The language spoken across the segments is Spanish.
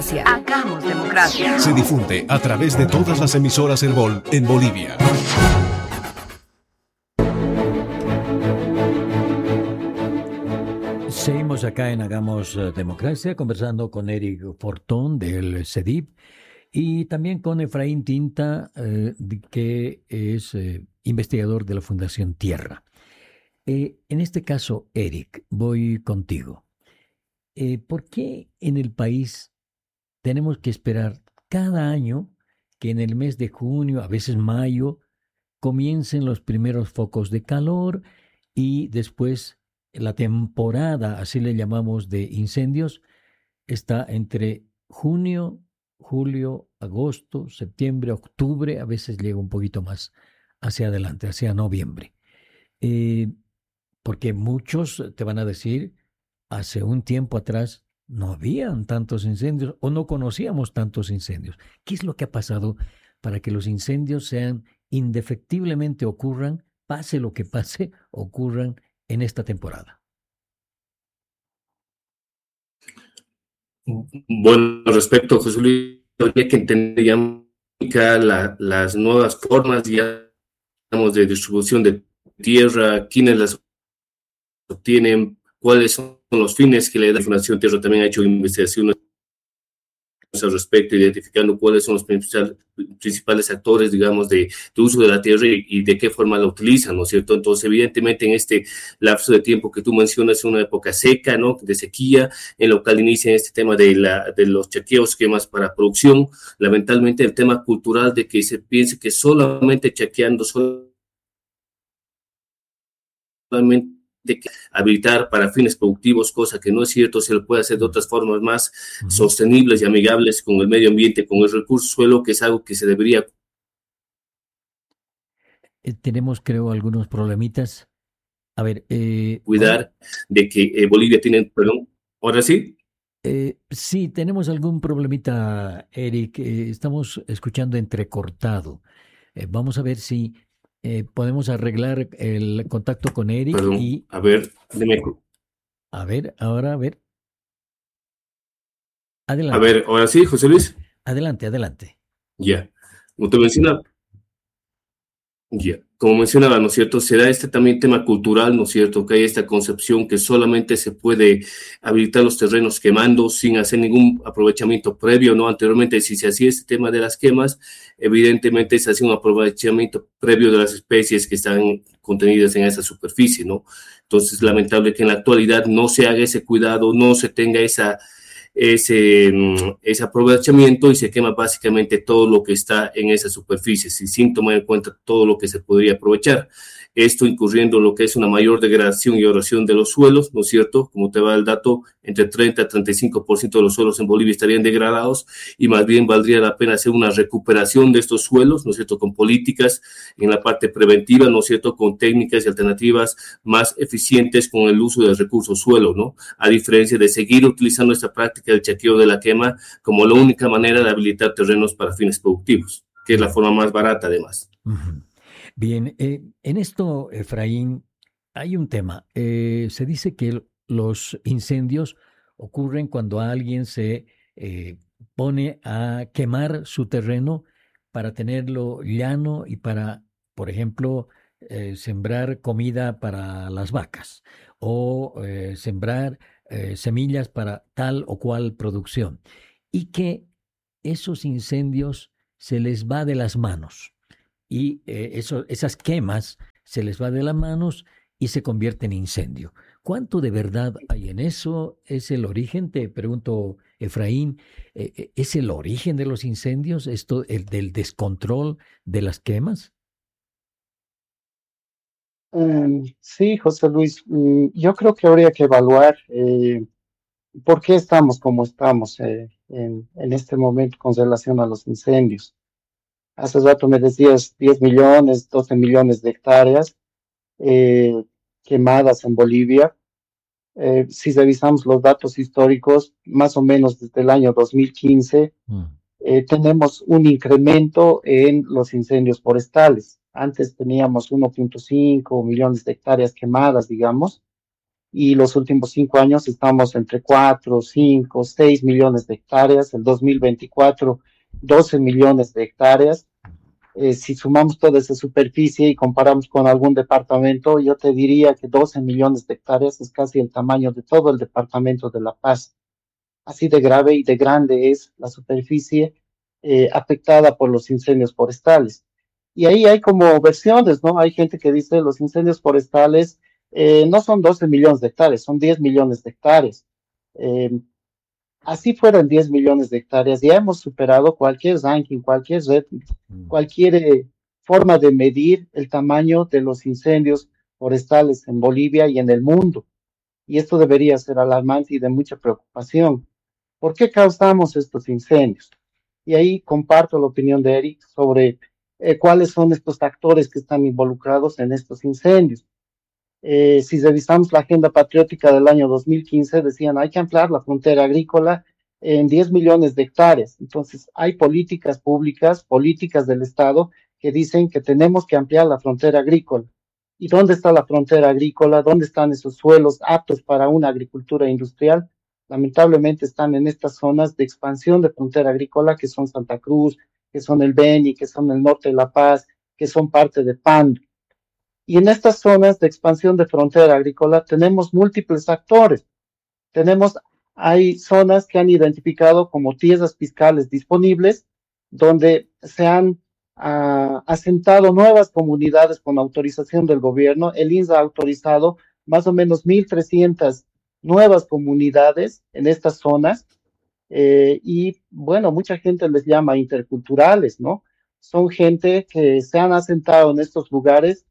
Hagamos democracia. Se difunde a través de todas las emisoras Herbol en Bolivia. Seguimos acá en Hagamos Democracia, conversando con Eric Fortón del CEDIP y también con Efraín Tinta, que es investigador de la Fundación Tierra. En este caso, Eric, voy contigo. ¿Por qué en el país tenemos que esperar cada año que en el mes de junio, a veces mayo, comiencen los primeros focos de calor y después la temporada, así le llamamos, de incendios, está entre junio, julio, agosto, septiembre, octubre, a veces llega un poquito más hacia adelante, hacia noviembre? Porque muchos te van a decir, hace un tiempo atrás no habían tantos incendios o no conocíamos tantos incendios. ¿Qué es lo que ha pasado para que los incendios sean indefectiblemente ocurran, pase lo que pase, ocurran en esta temporada? Bueno, respecto a José Luis, habría que entender ya las nuevas formas, ya, digamos, de distribución de tierra, quiénes las obtienen, cuáles son los fines que le da la Fundación Tierra. También ha hecho investigaciones al respecto, identificando cuáles son los principales actores, digamos, de uso de la tierra y de qué forma la utilizan, ¿no es cierto? Entonces, evidentemente, en este lapso de tiempo que tú mencionas, es una época seca, ¿no?, de sequía, en lo cual inicia este tema de los chequeos, esquemas para producción. Lamentablemente, el tema cultural de que se piense que solamente chequeando, solamente de habilitar para fines productivos, cosa que no es cierto, se lo puede hacer de otras formas más sostenibles y amigables con el medio ambiente, con el recurso suelo, que es algo que se debería. Tenemos, creo, algunos problemitas. A ver, cuidar de que Bolivia tiene, perdón, ahora sí. Sí, tenemos algún problemita, Eric. Estamos escuchando entrecortado. Vamos a ver si podemos arreglar el contacto con Eric. Perdón, y a ver, a ver, ahora a ver. Adelante. A ver, ahora sí, José Luis. Adelante. Ya. Como te mencionaba, como mencionaba, ¿no es cierto? Se da este también tema cultural, ¿no es cierto? Que hay esta concepción que solamente se puede habilitar los terrenos quemando sin hacer ningún aprovechamiento previo, ¿no? Anteriormente, si se hacía este tema de las quemas, evidentemente se hacía un aprovechamiento previo de las especies que están contenidas en esa superficie, ¿no? Entonces, es lamentable que en la actualidad no se haga ese cuidado, no se tenga ese aprovechamiento y se quema básicamente todo lo que está en esa superficie, sin tomar en cuenta todo lo que se podría aprovechar. Esto incurriendo en lo que es una mayor degradación y erosión de los suelos, ¿no es cierto? Como te va el dato, entre 30 a 35% de los suelos en Bolivia estarían degradados y más bien valdría la pena hacer una recuperación de estos suelos, ¿no es cierto? Con políticas en la parte preventiva, ¿no es cierto? Con técnicas y alternativas más eficientes con el uso del recurso suelo, ¿no? A diferencia de seguir utilizando esta práctica del chequeo de la quema como la única manera de habilitar terrenos para fines productivos, que es la forma más barata además. Uh-huh. Bien, en esto, Efraín, hay un tema. Se dice que los incendios ocurren cuando alguien se pone a quemar su terreno para tenerlo llano y para, por ejemplo, sembrar comida para las vacas o sembrar semillas para tal o cual producción. Y que esos incendios se les va de las manos. Y esas quemas se les va de las manos y se convierte en incendio. ¿Cuánto de verdad hay en eso? ¿Es el origen? Te pregunto, Efraín, ¿es el origen de los incendios, esto, del descontrol de las quemas? Sí, José Luis, yo creo que habría que evaluar por qué estamos como estamos en este momento con relación a los incendios. Hace rato me decías 10 millones, 12 millones de hectáreas quemadas en Bolivia. Si revisamos los datos históricos, más o menos desde el año 2015, tenemos un incremento en los incendios forestales. Antes teníamos 1.5 millones de hectáreas quemadas, digamos, y los últimos 5 años estamos entre 4, 5, 6 millones de hectáreas, el 2024 12 millones de hectáreas. Si sumamos toda esa superficie y comparamos con algún departamento, yo te diría que 12 millones de hectáreas es casi el tamaño de todo el departamento de La Paz. Así de grave y de grande es la superficie afectada por los incendios forestales. Y ahí hay como versiones, ¿no? Hay gente que dice los incendios forestales no son 12 millones de hectáreas, son 10 millones de hectáreas. Eh, Así fueran 10 millones de hectáreas, ya hemos superado cualquier ranking, cualquier red, cualquier forma de medir el tamaño de los incendios forestales en Bolivia y en el mundo. Y esto debería ser alarmante y de mucha preocupación. ¿Por qué causamos estos incendios? Y ahí comparto la opinión de Eric sobre cuáles son estos actores que están involucrados en estos incendios. Si revisamos la agenda patriótica del año 2015, decían hay que ampliar la frontera agrícola en 10 millones de hectáreas. Entonces, hay políticas públicas, políticas del Estado que dicen que tenemos que ampliar la frontera agrícola. ¿Y dónde está la frontera agrícola? ¿Dónde están esos suelos aptos para una agricultura industrial? Lamentablemente están en estas zonas de expansión de frontera agrícola que son Santa Cruz, que son el Beni, que son el norte de La Paz, que son parte de Pando. Y en estas zonas de expansión de frontera agrícola tenemos múltiples actores. Hay zonas que han identificado como tierras fiscales disponibles, donde se han asentado nuevas comunidades con autorización del gobierno. El INSS ha autorizado más o menos 1.300 nuevas comunidades en estas zonas. Y bueno, mucha gente les llama interculturales, ¿no? Son gente que se han asentado en estos lugares.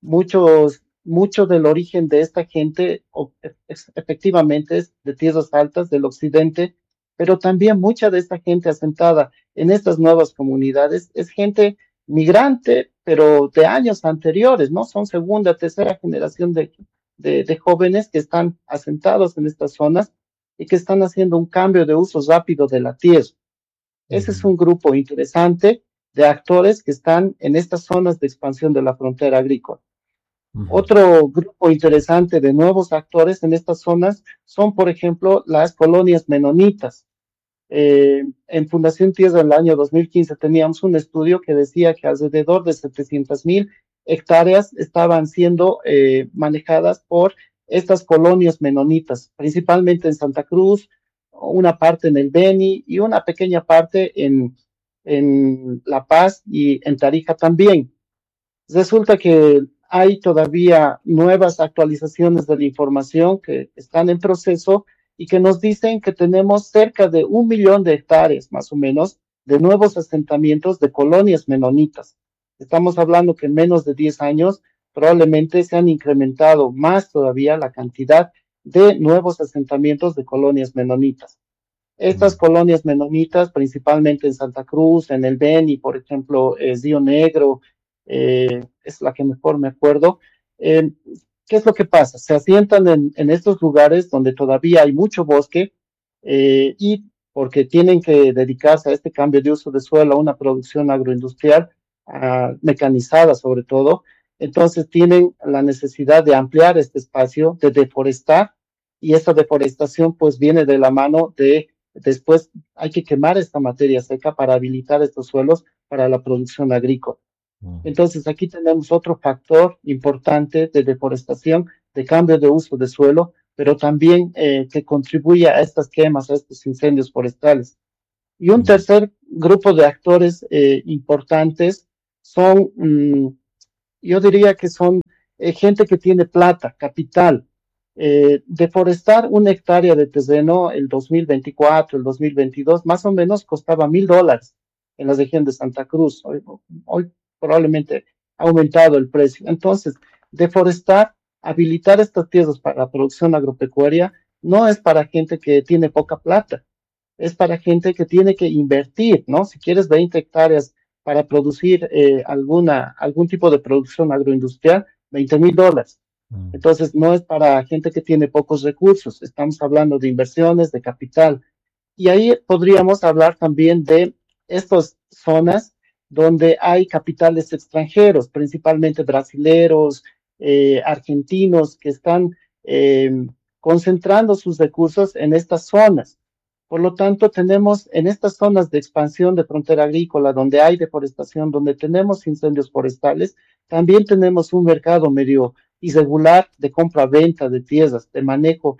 Mucho del origen de esta gente efectivamente es de tierras altas del occidente, pero también mucha de esta gente asentada en estas nuevas comunidades es gente migrante, pero de años anteriores, ¿no? Son segunda, tercera generación de jóvenes que están asentados en estas zonas y que están haciendo un cambio de uso rápido de la tierra. Ese es un grupo interesante de actores que están en estas zonas de expansión de la frontera agrícola. Otro grupo interesante de nuevos actores en estas zonas son, por ejemplo, las colonias menonitas. En Fundación Tierra en el año 2015 teníamos un estudio que decía que alrededor de 700,000 hectáreas estaban siendo manejadas por estas colonias menonitas, principalmente en Santa Cruz, una parte en el Beni y una pequeña parte en La Paz y en Tarija también. Resulta que hay todavía nuevas actualizaciones de la información que están en proceso y que nos dicen que tenemos cerca de 1 millón de hectáreas, más o menos, de nuevos asentamientos de colonias menonitas. Estamos hablando que en menos de 10 años probablemente se han incrementado más todavía la cantidad de nuevos asentamientos de colonias menonitas. Estas colonias menonitas, principalmente en Santa Cruz, en el Beni, por ejemplo, Río Negro, es la que mejor me acuerdo. ¿Qué es lo que pasa? Se asientan en estos lugares donde todavía hay mucho bosque y porque tienen que dedicarse a este cambio de uso de suelo, a una producción agroindustrial mecanizada sobre todo, entonces tienen la necesidad de ampliar este espacio, de deforestar, y esta deforestación pues viene de la mano de, después hay que quemar esta materia seca para habilitar estos suelos para la producción agrícola. Entonces aquí tenemos otro factor importante de deforestación, de cambio de uso de suelo, pero también que contribuye a estas quemas, a estos incendios forestales. Y un tercer grupo de actores importantes son, yo diría que son gente que tiene plata, capital. Deforestar una hectárea de terreno el 2024, el 2022, más o menos costaba $1,000 en la región de Santa Cruz. Hoy probablemente ha aumentado el precio. Entonces, deforestar, habilitar estas tierras para la producción agropecuaria, no es para gente que tiene poca plata, es para gente que tiene que invertir, ¿no? Si quieres 20 hectáreas para producir algún tipo de producción agroindustrial, $20,000. Entonces, no es para gente que tiene pocos recursos, estamos hablando de inversiones, de capital. Y ahí podríamos hablar también de estas zonas donde hay capitales extranjeros, principalmente brasileros, argentinos, que están eh, concentrando sus recursos en estas zonas. Por lo tanto, tenemos en estas zonas de expansión de frontera agrícola, donde hay deforestación, donde tenemos incendios forestales, también tenemos un mercado medio irregular de compra-venta de tierras, de manejo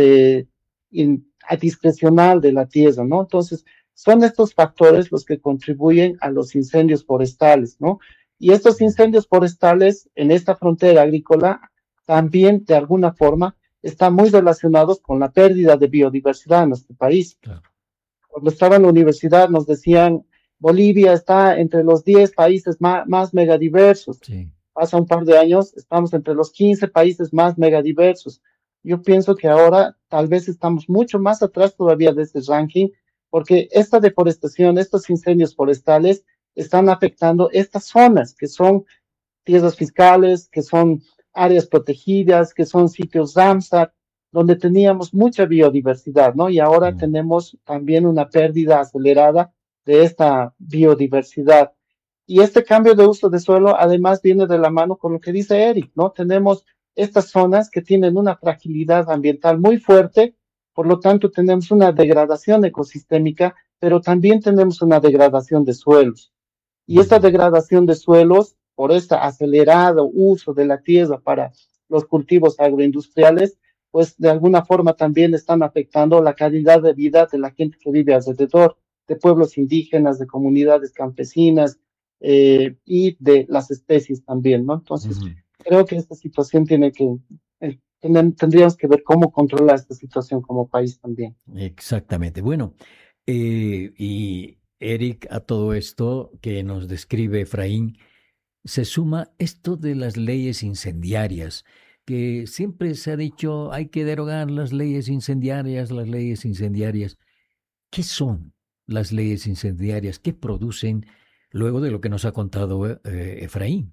a discrecional de la tierra, ¿no? Entonces, son estos factores los que contribuyen a los incendios forestales, ¿no? Y estos incendios forestales en esta frontera agrícola también, de alguna forma, están muy relacionados con la pérdida de biodiversidad en nuestro país. Claro. Cuando estaba en la universidad nos decían, Bolivia está entre los 10 países más megadiversos. Sí. Pasa un par de años, estamos entre los 15 países más megadiversos. Yo pienso que ahora tal vez estamos mucho más atrás todavía de este ranking, porque esta deforestación, estos incendios forestales están afectando estas zonas que son tierras fiscales, que son áreas protegidas, que son sitios Ramsar, donde teníamos mucha biodiversidad, ¿no? Y ahora tenemos también una pérdida acelerada de esta biodiversidad. Y este cambio de uso de suelo además viene de la mano con lo que dice Eric, ¿no? Tenemos estas zonas que tienen una fragilidad ambiental muy fuerte, por lo tanto tenemos una degradación ecosistémica, pero también tenemos una degradación de suelos. Y esta degradación de suelos, por este acelerado uso de la tierra para los cultivos agroindustriales, pues de alguna forma también están afectando la calidad de vida de la gente que vive alrededor, de pueblos indígenas, de comunidades campesinas y de las especies también, ¿no? Entonces, creo que esta situación tendríamos que ver cómo controlar esta situación como país también. Exactamente. Bueno, y Eric, a todo esto que nos describe Efraín, se suma esto de las leyes incendiarias, que siempre se ha dicho hay que derogar las leyes incendiarias, las leyes incendiarias. ¿Qué son las leyes incendiarias? ¿Qué producen luego de lo que nos ha contado Efraín?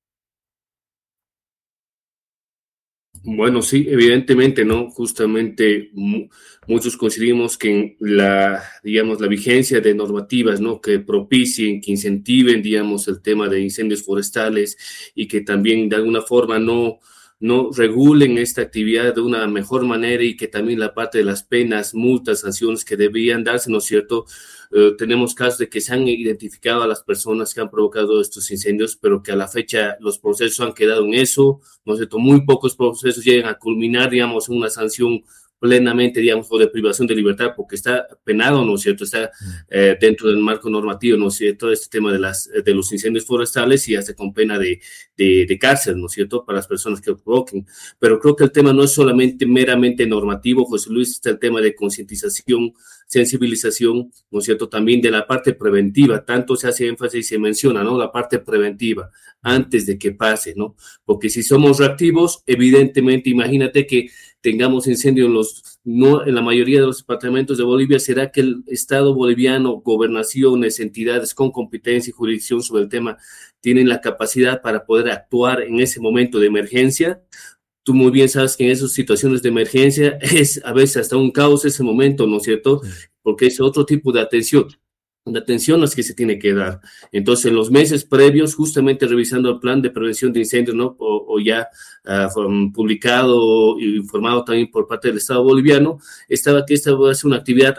Bueno, sí, evidentemente, ¿no? Justamente muchos coincidimos que en digamos, la vigencia de normativas, ¿no? Que propicien, que incentiven, digamos, el tema de incendios forestales y que también de alguna forma no regulen esta actividad de una mejor manera y que también la parte de las penas, multas, sanciones que debían darse, ¿no es cierto? Tenemos casos de que se han identificado a las personas que han provocado estos incendios, pero que a la fecha los procesos han quedado en eso, ¿no es cierto? Muy pocos procesos llegan a culminar, digamos, una sanción plenamente, digamos, o de privación de libertad, porque está penado, ¿no es cierto? Está dentro del marco normativo, ¿no es cierto? Este tema de los incendios forestales y hasta con pena de cárcel, ¿no es cierto? Para las personas que lo provoquen. Pero creo que el tema no es solamente meramente normativo, José Luis, está el tema de concientización, sensibilización, ¿no es cierto? También de la parte preventiva, tanto se hace énfasis y se menciona, ¿no? La parte preventiva, antes de que pase, ¿no? Porque si somos reactivos, evidentemente, imagínate que tengamos incendio en la mayoría de los departamentos de Bolivia. ¿Será que el Estado boliviano, gobernaciones, entidades con competencia y jurisdicción sobre el tema, tienen la capacidad para poder actuar en ese momento de emergencia? Tú muy bien sabes que en esas situaciones de emergencia es a veces hasta un caos ese momento, ¿no es cierto? Porque es otro tipo de atención las que se tiene que dar. Entonces, en los meses previos, justamente revisando el plan de prevención de incendios, ¿no? O ya publicado y informado también por parte del Estado boliviano, estaba que esta va a ser una actividad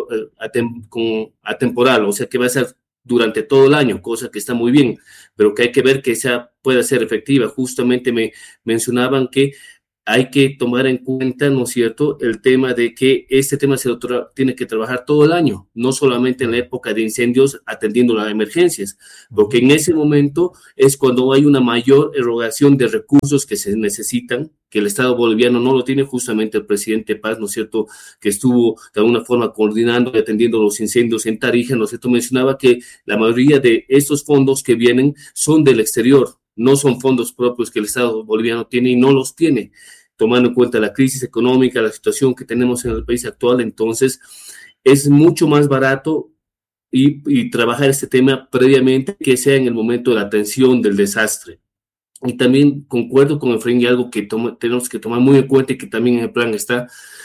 atemporal, o sea que va a ser durante todo el año, cosa que está muy bien, pero que hay que ver que pueda ser efectiva. Justamente me mencionaban que hay que tomar en cuenta, ¿no es cierto?, el tema de que este tema se tiene que trabajar todo el año, no solamente en la época de incendios atendiendo las emergencias, porque en ese momento es cuando hay una mayor erogación de recursos que se necesitan, que el Estado boliviano no lo tiene. Justamente el presidente Paz, ¿no es cierto?, que estuvo de alguna forma coordinando y atendiendo los incendios en Tarija, ¿no es cierto?, mencionaba que la mayoría de estos fondos que vienen son del exterior, no son fondos propios que el Estado boliviano tiene y no los tiene, tomando en cuenta la crisis económica, la situación que tenemos en el país actual. Entonces es mucho más barato y trabajar este tema previamente que sea en el momento de la atención del desastre. Y también concuerdo con Efraín y algo que tenemos que tomar muy en cuenta y que también en el plan está,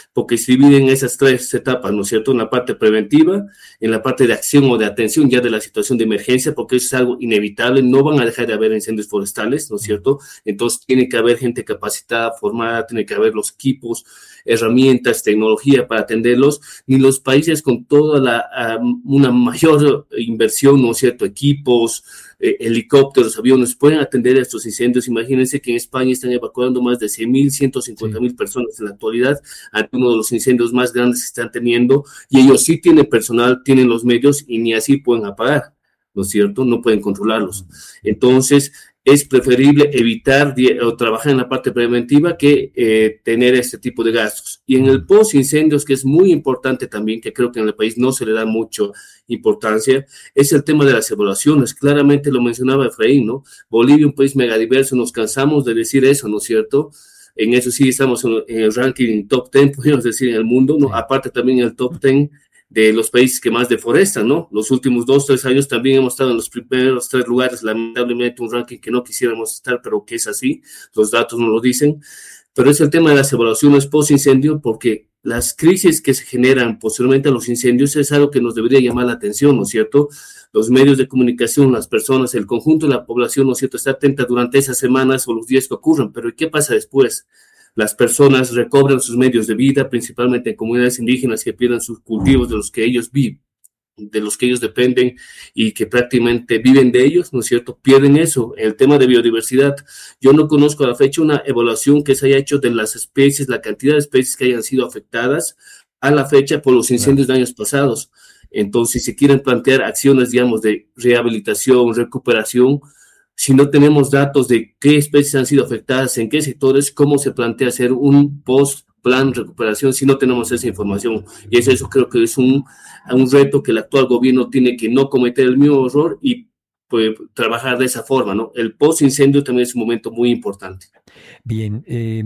porque se dividen en esas 3 etapas, ¿no es cierto? En la parte preventiva, en la parte de acción o de atención ya de la situación de emergencia, porque eso es algo inevitable, no van a dejar de haber incendios forestales, ¿no es cierto? Entonces tiene que haber gente capacitada, formada, tiene que haber los equipos, herramientas, tecnología para atenderlos, ni los países con toda una mayor inversión, ¿no es cierto? Equipos, helicópteros, aviones, pueden atender a estos incendios. Imagínense que en España están evacuando más de 100.000, 150.000 personas en la actualidad ante uno de los incendios más grandes que están teniendo, y ellos sí tienen personal, tienen los medios y ni así pueden apagar, ¿no es cierto? No pueden controlarlos. Entonces, es preferible evitar o trabajar en la parte preventiva que tener este tipo de gastos. Y en el post-incendios, que es muy importante también, que creo que en el país no se le da mucha importancia, es el tema de las evaluaciones. Claramente lo mencionaba Efraín, ¿no? Bolivia, un país megadiverso, nos cansamos de decir eso, ¿no es cierto? En eso sí estamos en el ranking top 10, podríamos decir, en el mundo, ¿no? Aparte también en el top 10 de los países que más deforestan, ¿no? Los últimos 2-3 años también hemos estado en los primeros 3 lugares, lamentablemente un ranking que no quisiéramos estar, pero que es así, los datos nos lo dicen, pero es el tema de las evaluaciones post-incendio, porque las crisis que se generan posteriormente a los incendios es algo que nos debería llamar la atención, ¿no es cierto? Los medios de comunicación, las personas, el conjunto de la población, ¿no es cierto?, está atenta durante esas semanas o los días que ocurren, pero ¿y qué pasa después? Las personas recobran sus medios de vida, principalmente en comunidades indígenas que pierden sus cultivos de los que ellos viven, de los que ellos dependen y que prácticamente viven de ellos, ¿no es cierto? Pierden eso. El tema de biodiversidad, yo no conozco a la fecha una evaluación que se haya hecho de las especies, la cantidad de especies que hayan sido afectadas a la fecha por los incendios de años pasados. Entonces, si quieren plantear acciones, digamos, de rehabilitación, recuperación, si no tenemos datos de qué especies han sido afectadas, en qué sectores, cómo se plantea hacer un post-plan recuperación si no tenemos esa información. Y eso creo que es un reto que el actual gobierno tiene que no cometer el mismo error y pues, trabajar de esa forma, ¿no? El post-incendio también es un momento muy importante. Bien,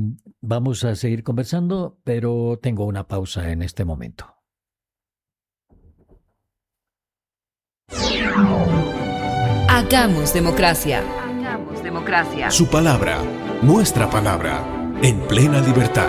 vamos a seguir conversando, pero tengo una pausa en este momento. Hagamos democracia. Hagamos democracia. Su palabra, nuestra palabra, en plena libertad.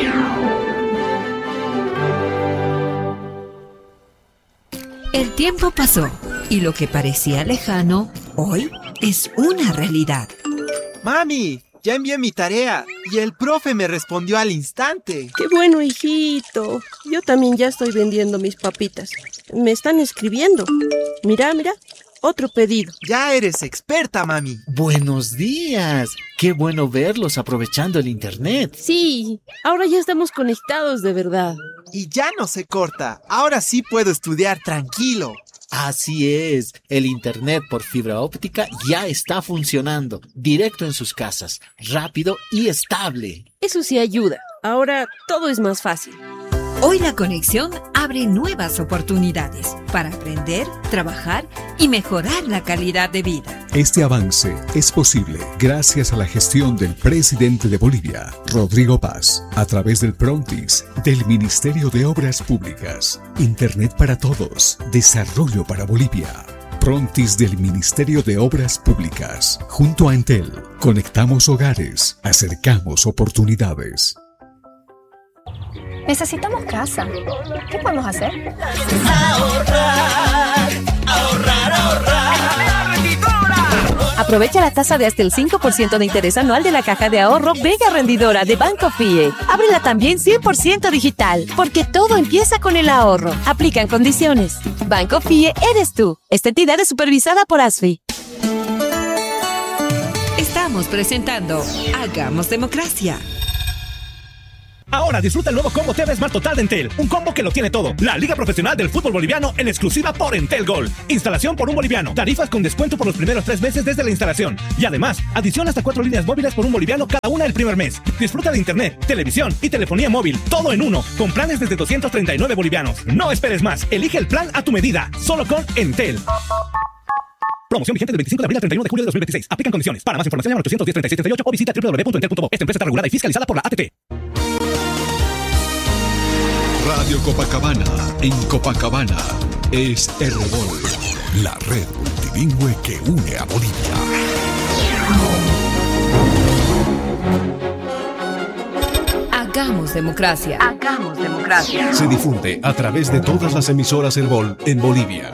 El tiempo pasó y lo que parecía lejano, hoy es una realidad. ¡Mami! Ya envié mi tarea y el profe me respondió al instante. ¡Qué bueno, hijito! Yo también ya estoy vendiendo mis papitas. Me están escribiendo. Mira, otro pedido. Ya eres experta, mami. Buenos días. Qué bueno verlos aprovechando el internet. Sí, ahora ya estamos conectados de verdad. Y ya no se corta. Ahora sí puedo estudiar tranquilo. Así es, el internet por fibra óptica ya está funcionando, directo en sus casas, rápido y estable. Eso sí ayuda, ahora todo es más fácil. Hoy la conexión abre nuevas oportunidades para aprender, trabajar y mejorar la calidad de vida. Este avance es posible gracias a la gestión del presidente de Bolivia, Rodrigo Paz, a través del Prontis, del Ministerio de Obras Públicas. Internet para todos, desarrollo para Bolivia. Prontis del Ministerio de Obras Públicas. Junto a Entel, conectamos hogares, acercamos oportunidades. Necesitamos casa. ¿Qué podemos hacer? Ahorrar. Aprovecha la tasa de hasta el 5% de interés anual de la caja de ahorro Vega Rendidora de Banco FIE. Ábrela también 100% digital, porque todo empieza con el ahorro. Aplican condiciones. Banco FIE eres tú. Esta entidad es supervisada por ASFI. Estamos presentando Hagamos Democracia. Ahora disfruta el nuevo combo TV Smart Total de Entel. Un combo que lo tiene todo. La Liga Profesional del Fútbol Boliviano en exclusiva por Entel Gold. Instalación por $1. Tarifas con descuento por los primeros 3 meses desde la instalación. Y además, adición hasta 4 líneas móviles por $1 cada una el primer mes. Disfruta de internet, televisión y telefonía móvil. Todo en uno. Con planes desde $239. No esperes más. Elige el plan a tu medida. Solo con Entel. Promoción vigente del 25 de abril al 31 de julio de 2026. Aplican condiciones. Para más información llama al 810-3638 o visita www.entel.bo. Esta empresa está regulada y fiscalizada por la ATT. Radio Copacabana, en Copacabana, es Herbol, la red multilingüe que une a Bolivia. Hagamos democracia. Hagamos democracia. Se difunde a través de todas las emisoras Herbol en Bolivia.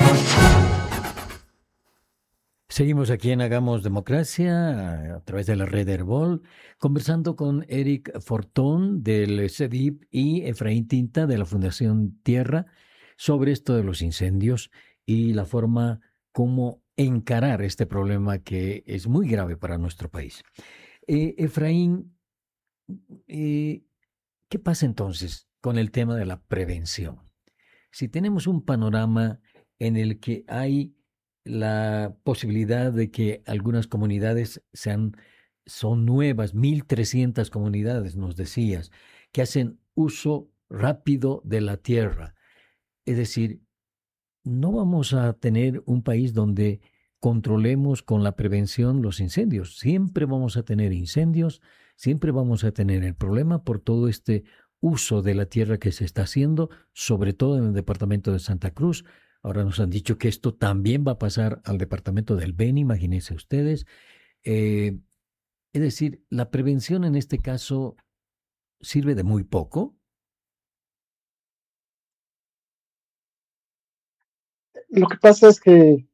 Seguimos aquí en Hagamos Democracia a través de la red Herbol, conversando con Eric Fortón del CEDIP y Efraín Tinta de la Fundación Tierra sobre esto de los incendios y la forma como encarar este problema que es muy grave para nuestro país. Efraín, ¿qué pasa entonces con el tema de la prevención? Si tenemos un panorama en el que hay la posibilidad de que algunas comunidades son nuevas, 1.300 comunidades, nos decías, que hacen uso rápido de la tierra. Es decir, no vamos a tener un país donde controlemos con la prevención los incendios. Siempre vamos a tener incendios, siempre vamos a tener el problema por todo este uso de la tierra que se está haciendo, sobre todo en el departamento de Santa Cruz. Ahora nos han dicho que esto también va a pasar al departamento del Beni, imagínense ustedes. Es decir, la prevención en este caso sirve de muy poco. Lo que pasa es que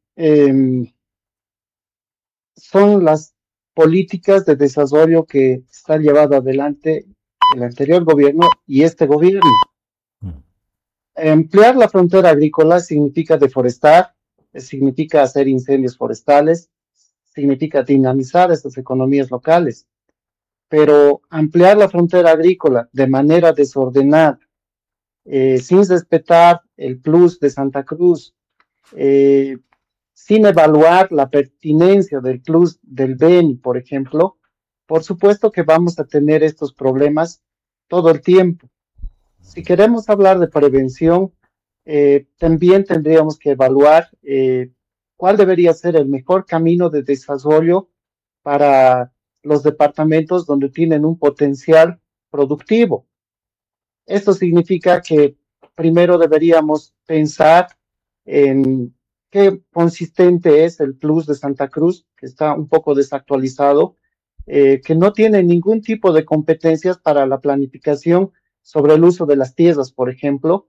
son las políticas de desarrollo que está llevado adelante el anterior gobierno y este gobierno. Ampliar la frontera agrícola significa deforestar, significa hacer incendios forestales, significa dinamizar estas economías locales. Pero ampliar la frontera agrícola de manera desordenada, sin respetar el plus de Santa Cruz, sin evaluar la pertinencia del plus del Beni, por ejemplo, por supuesto que vamos a tener estos problemas todo el tiempo. Si queremos hablar de prevención, también tendríamos que evaluar cuál debería ser el mejor camino de desarrollo para los departamentos donde tienen un potencial productivo. Esto significa que primero deberíamos pensar en qué consistente es el plus de Santa Cruz, que está un poco desactualizado, que no tiene ningún tipo de competencias para la planificación sobre el uso de las tierras, por ejemplo,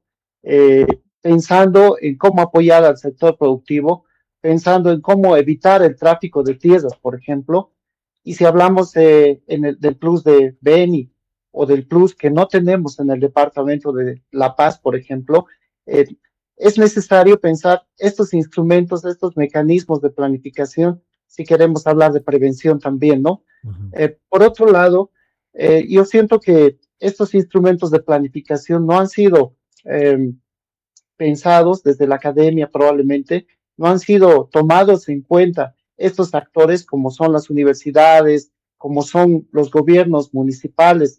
pensando en cómo apoyar al sector productivo, pensando en cómo evitar el tráfico de tierras, por ejemplo. Y si hablamos del plus de Beni o del plus que no tenemos en el departamento de La Paz, por ejemplo, es necesario pensar estos instrumentos, estos mecanismos de planificación, si queremos hablar de prevención también, ¿no? Por otro lado, yo siento que estos instrumentos de planificación no han sido pensados desde la academia probablemente, no han sido tomados en cuenta estos actores como son las universidades, como son los gobiernos municipales,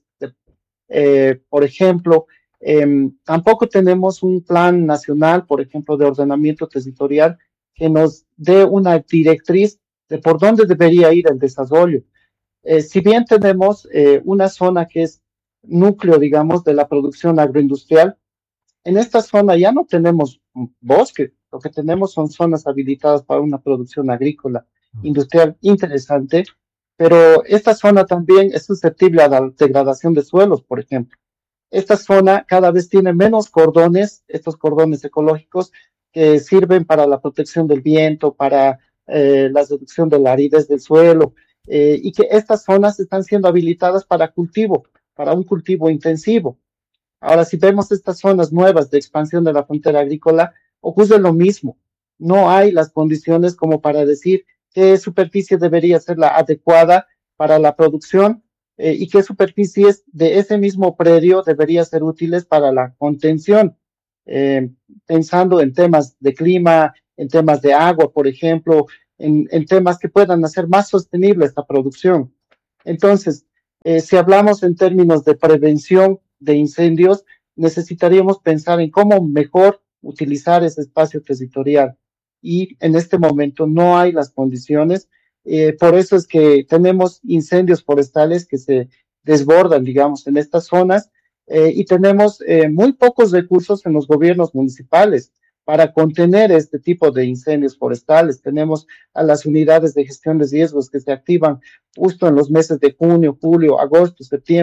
por ejemplo. Tampoco tenemos un plan nacional, por ejemplo, de ordenamiento territorial que nos dé una directriz de por dónde debería ir el desarrollo. Si bien tenemos una zona que es núcleo, digamos, de la producción agroindustrial, en esta zona ya no tenemos bosque, lo que tenemos son zonas habilitadas para una producción agrícola industrial interesante, pero esta zona también es susceptible a la degradación de suelos, por ejemplo. Esta zona cada vez tiene menos cordones, estos cordones ecológicos que sirven para la protección del viento, para la reducción de la aridez del suelo, y que estas zonas están siendo habilitadas para cultivo, para un cultivo intensivo. Ahora, si vemos estas zonas nuevas de expansión de la frontera agrícola, ocurre lo mismo. No hay las condiciones como para decir qué superficie debería ser la adecuada para la producción y qué superficies de ese mismo predio deberían ser útiles para la contención, pensando en temas de clima, en temas de agua, por ejemplo, en temas que puedan hacer más sostenible esta producción. Entonces, si hablamos en términos de prevención de incendios, necesitaríamos pensar en cómo mejor utilizar ese espacio territorial. Y en este momento no hay las condiciones. Por eso es que tenemos incendios forestales que se desbordan, digamos, en estas zonas y tenemos muy pocos recursos en los gobiernos municipales para contener este tipo de incendios forestales. Tenemos a las unidades de gestión de riesgos que se activan justo en los meses de junio, julio, agosto, septiembre.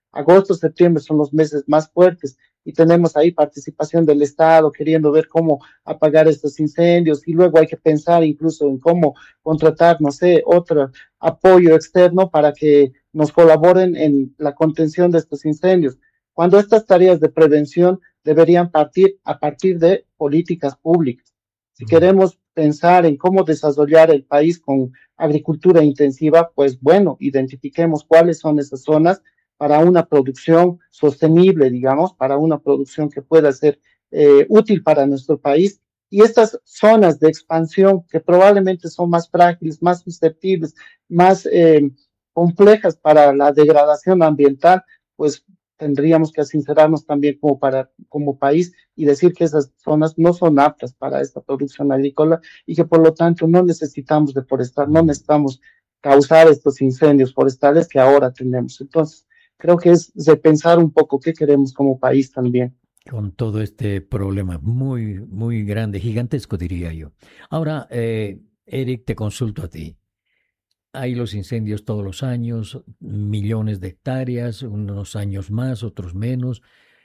agosto, septiembre son los meses más fuertes y tenemos ahí participación del Estado queriendo ver cómo apagar estos incendios y luego hay que pensar incluso en cómo contratar, no sé, otro apoyo externo para que nos colaboren en la contención de estos incendios. Cuando estas tareas de prevención deberían partir a partir de políticas públicas. Si queremos pensar en cómo desarrollar el país con agricultura intensiva, pues bueno, identifiquemos cuáles son esas zonas para una producción sostenible, digamos, para una producción que pueda ser útil para nuestro país. Y estas zonas de expansión que probablemente son más frágiles, más susceptibles, más complejas para la degradación ambiental, pues tendríamos que sincerarnos también como país y decir que esas zonas no son aptas para esta producción agrícola y que por lo tanto no necesitamos deforestar, no necesitamos causar estos incendios forestales que ahora tenemos. Entonces, creo que es de pensar un poco qué queremos como país también. Con todo este problema muy, muy grande, gigantesco diría yo. Ahora, Eric, te consulto a ti. Hay los incendios todos los años, millones de hectáreas, unos años más, otros menos.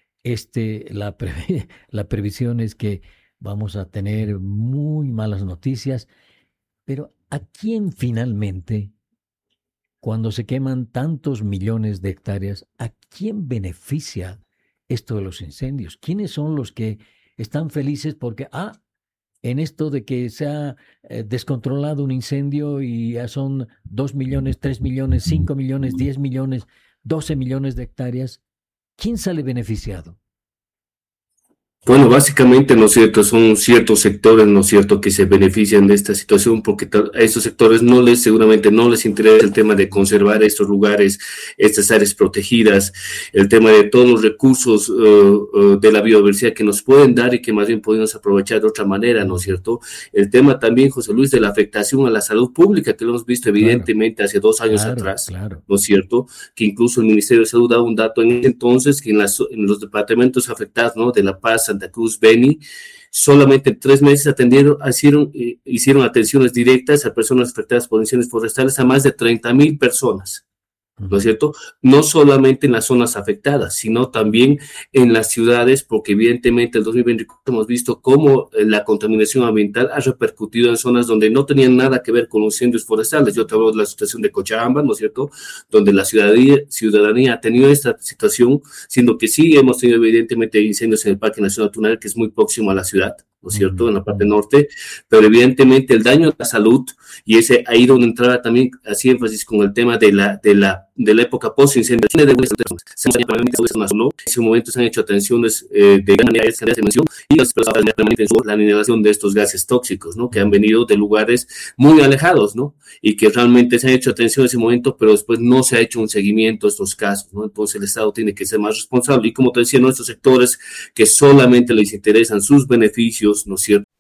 La previsión es que vamos a tener muy malas noticias, pero ¿a quién finalmente, cuando se queman tantos millones de hectáreas, a quién beneficia esto de los incendios? ¿Quiénes son los que están felices porque, en esto de que se ha descontrolado un incendio y ya son 2 millones, 3 millones, 5 millones, 10 millones, 12 millones de hectáreas? ¿Quién sale beneficiado? Bueno, básicamente, ¿no es cierto?, son ciertos sectores, ¿no es cierto?, que se benefician de esta situación porque a estos sectores seguramente no les interesa el tema de conservar estos lugares, estas áreas protegidas, el tema de todos los recursos de la biodiversidad que nos pueden dar y que más bien podemos aprovechar de otra manera, ¿no es cierto? El tema también, José Luis, de la afectación a la salud pública, que lo hemos visto evidentemente hace 2 años atrás, ¿no es cierto?, que incluso el Ministerio de Salud daba un dato en ese entonces que en los departamentos afectados, ¿no?, de La Paz, Santa Cruz, Beni, solamente en 3 meses hicieron atenciones directas a personas afectadas por incendios forestales a más de 30,000 personas, ¿no es cierto? No solamente en las zonas afectadas, sino también en las ciudades, porque evidentemente el 2024 hemos visto cómo la contaminación ambiental ha repercutido en zonas donde no tenían nada que ver con los incendios forestales. Yo te hablo de la situación de Cochabamba, ¿no es cierto?, donde la ciudadanía ha tenido esta situación, siendo que sí hemos tenido evidentemente incendios en el Parque Nacional Tunal, que es muy próximo a la ciudad, ¿no es cierto?, en la parte norte, pero evidentemente el daño a la salud, y ese ahí donde entraba también, hacía énfasis con el tema de la época post-incendio. En ese momento se han hecho atenciones de gran manera de mención y la eliminación de estos gases tóxicos, ¿no?, que han venido de lugares muy alejados, ¿no?, y que realmente se han hecho atención en ese momento, pero después no se ha hecho un seguimiento de estos casos, ¿no? Entonces el Estado tiene que ser más responsable y, como te decía, nuestros sectores que solamente les interesan sus beneficios, ¿no es cierto?,